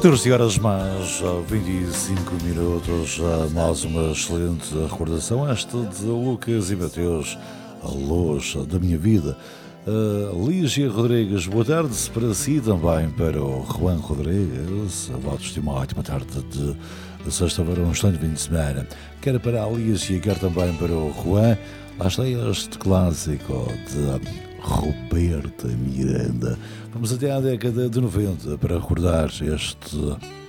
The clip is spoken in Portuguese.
14 horas mais 25 minutos, mais uma excelente recordação, esta de Lucas e Mateus, a luz da minha vida. Lígia Rodrigues, boa tarde para si, também para o Juan Rodrigues, votos de uma ótima tarde de sexta-feira, um excelente fim de semana. Quer para a Lígia, quer também para o Juan, lá está este clássico de Roberta Miranda. Vamos até à década de 90 para recordar este